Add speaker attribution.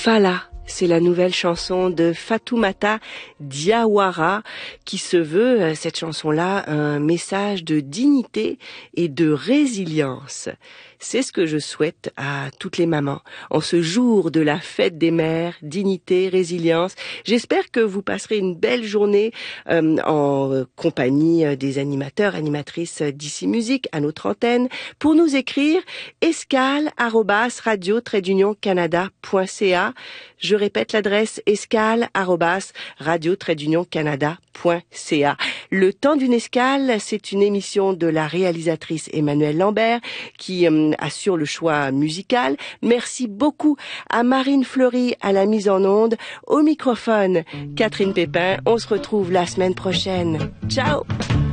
Speaker 1: Fala, c'est la nouvelle chanson de Fatoumata Diawara qui se veut, cette chanson-là, un message de dignité et de résilience. C'est ce que je souhaite à toutes les mamans. En ce jour de la fête des mères, dignité, résilience, j'espère que vous passerez une belle journée en compagnie des animateurs, animatrices d'ici Musique à notre antenne. Pour nous écrire, escale@radio-canada.ca. Je répète l'adresse escale@radio-canada.ca. Le temps d'une escale, c'est une émission de la réalisatrice Emmanuelle Lambert qui assure le choix musical. Merci beaucoup à Marine Fleury à la mise en onde. Au microphone, Catherine Pépin. On se retrouve la semaine prochaine. Ciao!